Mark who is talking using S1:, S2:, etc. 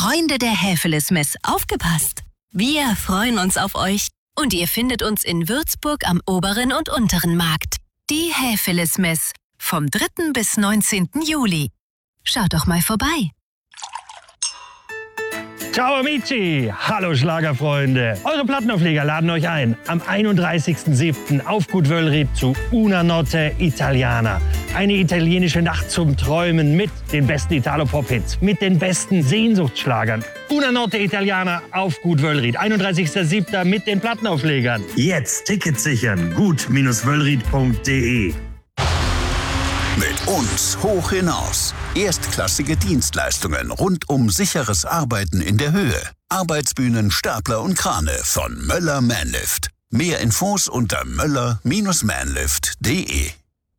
S1: Freunde der Häfelismess, aufgepasst! Wir freuen uns auf euch und ihr findet uns in Würzburg am Oberen und Unteren Markt. Die Häfelismess vom 3. bis 19. Juli. Schaut doch mal vorbei.
S2: Ciao amici, hallo Schlagerfreunde. Eure Plattenaufleger laden euch ein am 31.07. auf Gut Wöllried zu Una Notte Italiana. Eine italienische Nacht zum Träumen mit den besten Italo-Pop-Hits, mit den besten Sehnsuchtsschlagern. Una Notte Italiana auf Gut Wöllried, 31.07. mit den Plattenauflegern. Jetzt Tickets sichern, gut-wöllried.de.
S3: Mit uns hoch hinaus. Erstklassige Dienstleistungen rund um sicheres Arbeiten in der Höhe. Arbeitsbühnen, Stapler und Krane von Möller Manlift. Mehr Infos unter möller-manlift.de.